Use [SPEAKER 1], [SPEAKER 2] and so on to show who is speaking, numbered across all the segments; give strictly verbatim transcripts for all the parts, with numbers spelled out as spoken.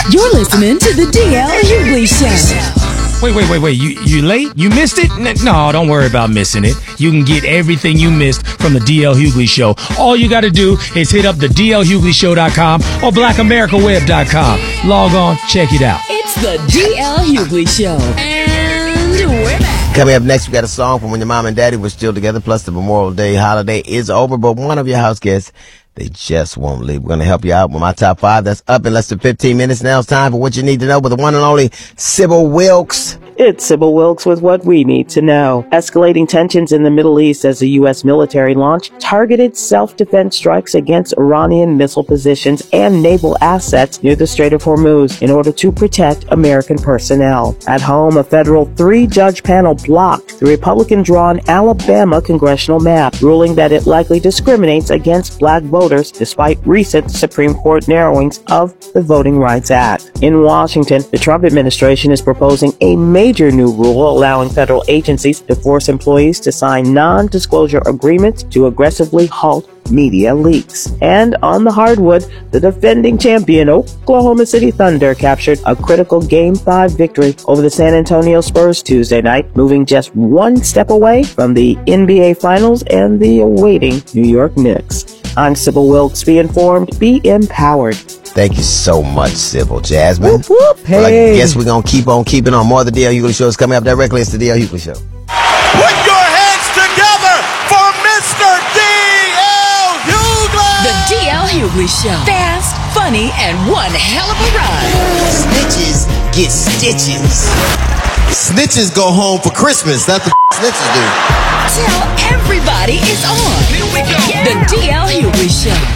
[SPEAKER 1] You're listening to the D L Hughley Show.
[SPEAKER 2] Wait, wait, wait, wait. You you late? You missed it? N- No, don't worry about missing it. You can get everything you missed from the D L Hughley Show. All you got to do is hit up the D L Hughley Show dot com or black america web dot com. Log on, check it out.
[SPEAKER 1] It's the D L Hughley Show. And we're back.
[SPEAKER 3] Coming up next, we got a song from when your mom and daddy were still together, plus the Memorial Day holiday is over, but one of your house guests, they just won't leave. We're going to help you out with my top five. That's up in less than fifteen minutes. Now it's time for what you need to know with the one and only Sybil Wilkes.
[SPEAKER 4] It's Sybil Wilkes with what we need to know. Escalating tensions in the Middle East as the U S military launched targeted self-defense strikes against Iranian missile positions and naval assets near the Strait of Hormuz in order to protect American personnel. At home, a federal three-judge panel blocked the Republican-drawn Alabama congressional map, ruling that it likely discriminates against black voters despite recent Supreme Court narrowings of the Voting Rights Act. In Washington, the Trump administration is proposing a major Major new rule allowing federal agencies to force employees to sign non-disclosure agreements to aggressively halt media leaks. And on the hardwood, the defending champion Oklahoma City Thunder captured a critical Game five victory over the San Antonio Spurs Tuesday night, moving just one step away from the N B A Finals and the awaiting New York Knicks. I'm Sybil Wilkes. Be informed, be empowered.
[SPEAKER 3] Thank you so much, Sybil. Jasmine.
[SPEAKER 4] Whoop, whoop, hey.
[SPEAKER 3] Well, I guess we're going to keep on keeping on. More of the D L Hughley Show is coming up directly. It's the D L Hughley Show.
[SPEAKER 5] Put your hands together for Mister D L Hughley!
[SPEAKER 1] The D L Hughley Show. Fast, funny, and one hell of a ride.
[SPEAKER 5] Snitches get stitches. Snitches go home for Christmas. That's what snitches do.
[SPEAKER 1] Tell everybody it's on.
[SPEAKER 5] Here we go.
[SPEAKER 1] The D L Hughley Show.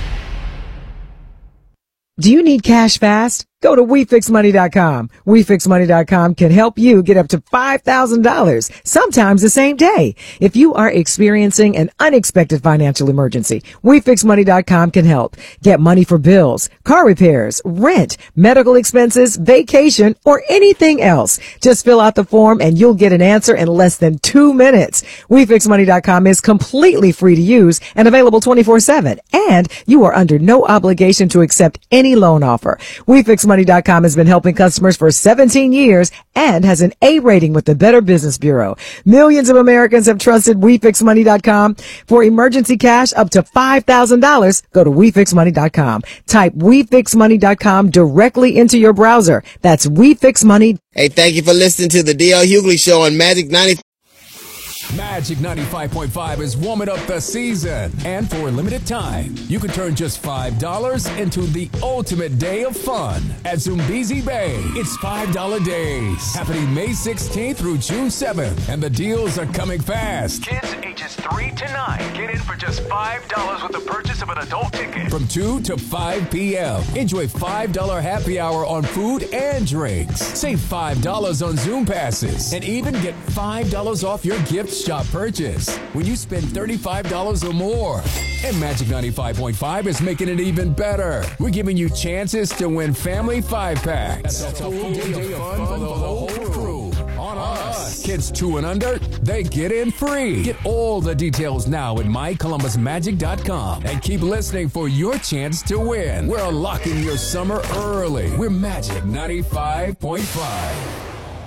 [SPEAKER 6] Do you need cash fast? Go to we fix money dot com. we fix money dot com can help you get up to five thousand dollars, sometimes the same day. If you are experiencing an unexpected financial emergency, we fix money dot com can help. Get money for bills, car repairs, rent, medical expenses, vacation, or anything else. Just fill out the form and you'll get an answer in less than two minutes. we fix money dot com is completely free to use and available twenty-four seven. And you are under no obligation to accept any loan offer. we fix money dot com has been helping customers for seventeen years and has an A rating with the Better Business Bureau. Millions of Americans have trusted we fix money dot com. For emergency cash up to five thousand dollars, go to we fix money dot com. Type we fix money dot com directly into your browser. That's we fix money.
[SPEAKER 3] Hey, thank you for listening to the D L Hughley Show on Magic ninety.
[SPEAKER 7] Magic ninety-five point five is warming up the season. And for a limited time, you can turn just five dollars into the ultimate day of fun at Zumbizi Bay. It's five dollar days, happening May sixteenth through June seventh. And the deals are coming fast.
[SPEAKER 8] Kids ages three to nine get in for just five dollars with the purchase of an adult ticket.
[SPEAKER 7] From two to five p.m. Enjoy five dollar happy hour on food and drinks. Save five dollars on Zoom passes. And even get five dollars off your gift shop purchase when you spend thirty-five dollars or more. And Magic ninety-five point five is making it even better. We're giving you chances to win family five-packs. That's a full day of fun for the whole crew. On us. Kids two and under, they get in free. Get all the details now at my columbus magic dot com and keep listening for your chance to win. We're unlocking your summer early. We're Magic ninety-five point five.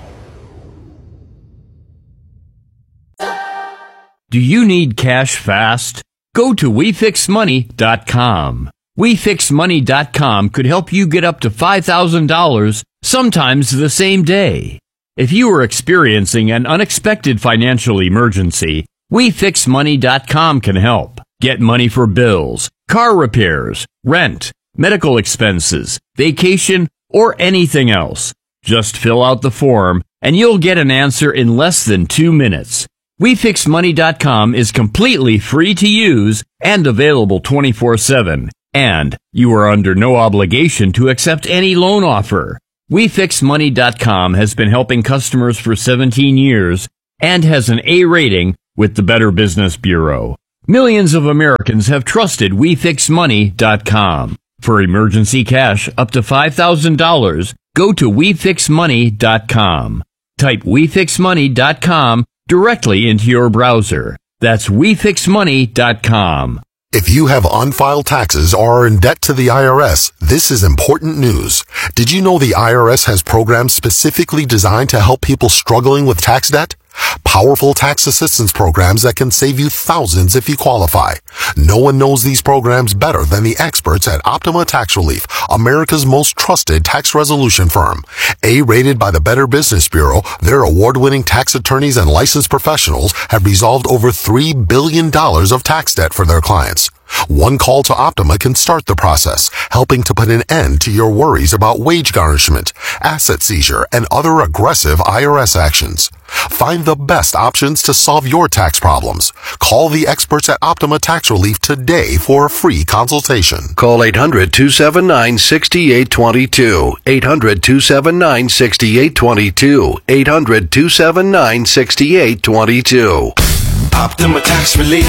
[SPEAKER 9] Do you need cash fast? Go to we fix money dot com. we fix money dot com could help you get up to five thousand dollars, sometimes the same day. If you are experiencing an unexpected financial emergency, we fix money dot com can help. Get money for bills, car repairs, rent, medical expenses, vacation, or anything else. Just fill out the form and you'll get an answer in less than two minutes. we fix money dot com is completely free to use and available twenty-four seven. And you are under no obligation to accept any loan offer. we fix money dot com has been helping customers for seventeen years and has an A rating with the Better Business Bureau. Millions of Americans have trusted we fix money dot com. For emergency cash up to five thousand dollars, go to we fix money dot com. Type we fix money dot com directly into your browser. That's we fix money dot com.
[SPEAKER 10] If you have unfiled taxes or are in debt to the I R S, this is important news. Did you know the I R S has programs specifically designed to help people struggling with tax debt? Powerful tax assistance programs that can save you thousands if you qualify. No one knows these programs better than the experts at Optima Tax Relief, America's most trusted tax resolution firm. A-rated by the Better Business Bureau, their award-winning tax attorneys and licensed professionals have resolved over three billion dollars of tax debt for their clients. One call to Optima can start the process, helping to put an end to your worries about wage garnishment, asset seizure, and other aggressive I R S actions. Find the best options to solve your tax problems. Call the experts at Optima Tax Relief today for a free consultation.
[SPEAKER 11] Call eight hundred, two seven nine, six eight two two. eight hundred, two seven nine, six eight two two. eight hundred, two seven nine, six eight two two.
[SPEAKER 12] Optima Tax Relief.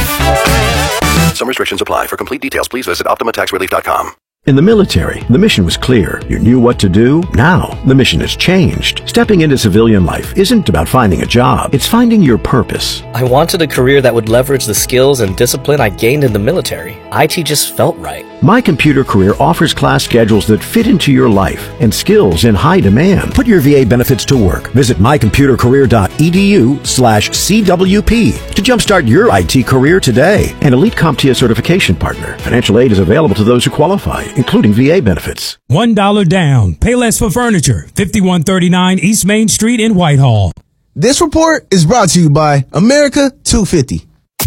[SPEAKER 11] Some restrictions apply. For complete details, please visit optima tax relief dot com.
[SPEAKER 13] In the military, the mission was clear. You knew what to do. Now, the mission has changed. Stepping into civilian life isn't about finding a job. It's finding your purpose.
[SPEAKER 14] I wanted a career that would leverage the skills and discipline I gained in the military. I T just felt right.
[SPEAKER 13] My Computer Career offers class schedules that fit into your life and skills in high demand. Put your V A benefits to work. Visit my computer career dot e d u slash C W P to jumpstart your I T career today. An Elite CompTIA certification partner. Financial aid is available to those who qualify, including V A benefits.
[SPEAKER 2] One dollar down. Pay less for furniture. fifty-one thirty-nine East Main Street in Whitehall.
[SPEAKER 15] This report is brought to you by America two fifty.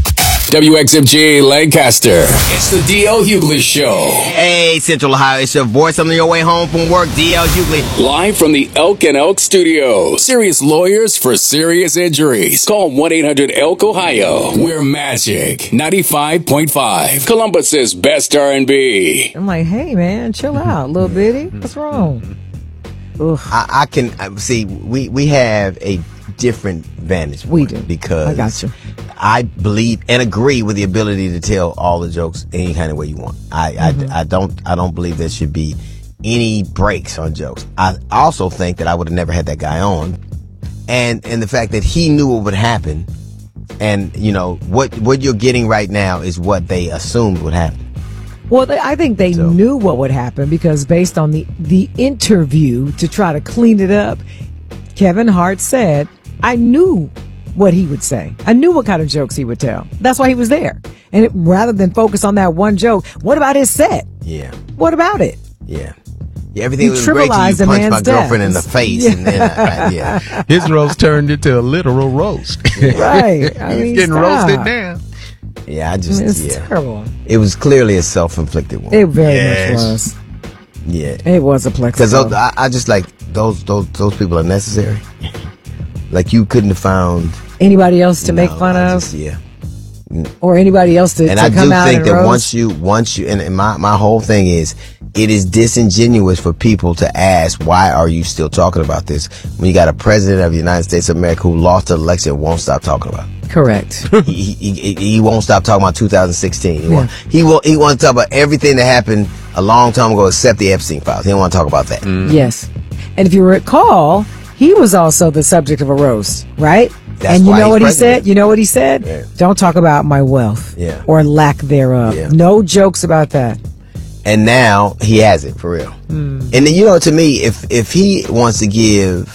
[SPEAKER 16] W X M G Lancaster. It's the D L Hughley Show.
[SPEAKER 3] Hey, Central Ohio, it's your voice on your way home from work, D L Hughley.
[SPEAKER 16] Live from the Elk and Elk Studio. Serious lawyers for serious injuries. Call one eight hundred elk ohio. We're Magic ninety-five point five. Columbus's best R and B.
[SPEAKER 6] I'm like, hey, man, chill out, little bitty. What's wrong?
[SPEAKER 3] Ugh. I, I can uh, see, we, we have a different vantage point.
[SPEAKER 6] We do.
[SPEAKER 3] Because
[SPEAKER 6] I got you.
[SPEAKER 3] I believe and agree with the ability to tell all the jokes any kind of way you want. I, mm-hmm. I, I don't I don't believe there should be any breaks on jokes. I also think that I would have never had that guy on, and and the fact that he knew what would happen, and you know what what you're getting right now is what they assumed would happen.
[SPEAKER 6] Well, they, I think they so. knew what would happen because based on the the interview to try to clean it up, Kevin Hart said, "I knew what he would say. I knew what kind of jokes he would tell. That's why he was there. And it, rather than focus on that one joke, what about his set?
[SPEAKER 3] Yeah.
[SPEAKER 6] What about it?
[SPEAKER 3] Yeah. Yeah, everything was great till you punched my girlfriend in the face. Yeah. And then, I, yeah.
[SPEAKER 17] His roast turned into a literal roast.
[SPEAKER 6] Right. I
[SPEAKER 17] He's
[SPEAKER 6] mean,
[SPEAKER 17] getting
[SPEAKER 6] stop.
[SPEAKER 17] roasted down.
[SPEAKER 3] Yeah, I just,
[SPEAKER 6] I mean, it's
[SPEAKER 3] yeah.
[SPEAKER 6] terrible.
[SPEAKER 3] It was clearly a self-inflicted one.
[SPEAKER 6] It very
[SPEAKER 3] yes.
[SPEAKER 6] much was.
[SPEAKER 3] Yeah.
[SPEAKER 6] It was a plexus.
[SPEAKER 3] Because I, I just like, those, those, those people are necessary. Like, you couldn't have found
[SPEAKER 6] anybody else to
[SPEAKER 3] no,
[SPEAKER 6] make fun
[SPEAKER 3] I
[SPEAKER 6] of,
[SPEAKER 3] just, yeah,
[SPEAKER 6] or anybody else to,
[SPEAKER 3] and
[SPEAKER 6] to
[SPEAKER 3] I
[SPEAKER 6] come
[SPEAKER 3] do
[SPEAKER 6] out
[SPEAKER 3] think
[SPEAKER 6] and
[SPEAKER 3] that
[SPEAKER 6] roast.
[SPEAKER 3] once you, once you, and, and my my whole thing is, it is disingenuous for people to ask, why are you still talking about this when you got a president of the United States of America who lost the election and won't stop talking about it?
[SPEAKER 6] Correct.
[SPEAKER 3] he, he, he, he won't stop talking about two thousand sixteen. He,
[SPEAKER 6] yeah.
[SPEAKER 3] won't, he will. He wants to talk about everything that happened a long time ago, except the Epstein files. He don't want to talk about that.
[SPEAKER 6] Mm. Yes, and if you recall, he was also the subject of a roast, right?
[SPEAKER 3] That's
[SPEAKER 6] and you
[SPEAKER 3] why
[SPEAKER 6] know
[SPEAKER 3] he's
[SPEAKER 6] what
[SPEAKER 3] president.
[SPEAKER 6] he said? You know what he said?
[SPEAKER 3] Yeah.
[SPEAKER 6] Don't talk about my wealth
[SPEAKER 3] yeah.
[SPEAKER 6] or lack thereof.
[SPEAKER 3] Yeah.
[SPEAKER 6] No jokes about that.
[SPEAKER 3] And now he has it for real.
[SPEAKER 6] Mm.
[SPEAKER 3] And then, you know, to me, if if he wants to give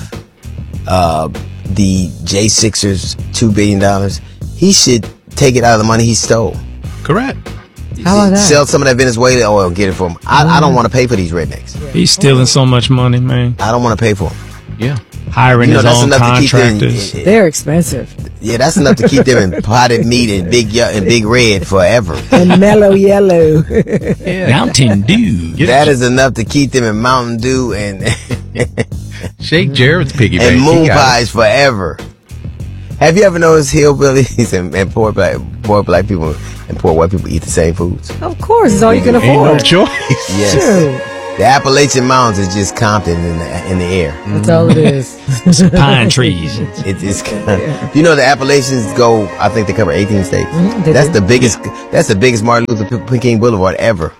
[SPEAKER 3] uh, the J Sixers two billion dollars, he should take it out of the money he stole.
[SPEAKER 17] Correct.
[SPEAKER 6] How about that?
[SPEAKER 3] Sell some of that Venezuelan oil and get it for him. I, mm. I don't want to pay for these rednecks.
[SPEAKER 2] Yeah. He's stealing so much money, man.
[SPEAKER 3] I don't want to pay for them.
[SPEAKER 17] Yeah.
[SPEAKER 2] Hiring
[SPEAKER 3] you know,
[SPEAKER 2] his own contractors.
[SPEAKER 3] Them,
[SPEAKER 6] They're expensive.
[SPEAKER 3] Yeah, that's enough to keep them in potted meat and big and big red forever.
[SPEAKER 6] And mellow yellow.
[SPEAKER 2] Yeah. Mountain Dew.
[SPEAKER 3] That is enough to keep them in Mountain Dew and
[SPEAKER 17] Shake Jarrett's piggy
[SPEAKER 3] and
[SPEAKER 17] bank.
[SPEAKER 3] moon pies forever. Have you ever noticed hillbillies and, and poor black poor black people and poor white people eat the same foods?
[SPEAKER 6] Of course, it's all you can afford.
[SPEAKER 17] Ain't no choice.
[SPEAKER 3] Yes.
[SPEAKER 6] True.
[SPEAKER 3] The Appalachian Mountains is just Compton in the in the air.
[SPEAKER 6] That's all it is.
[SPEAKER 2] Pine trees.
[SPEAKER 3] It, it's you know the Appalachians go. I think they cover eighteen states.
[SPEAKER 6] Mm-hmm,
[SPEAKER 3] that's
[SPEAKER 6] do.
[SPEAKER 3] the biggest. That's the biggest Martin Luther King Boulevard ever.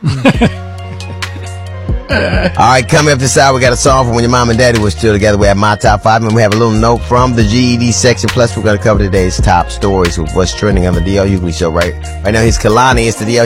[SPEAKER 3] All right, coming up this hour, we got a song from when your mom and daddy were still together. We have my top five, and we have a little note from the G E D section. Plus, we're going to cover today's top stories with what's trending on the D L Hughley Show. Right, right now, here's Kalani. It's the D L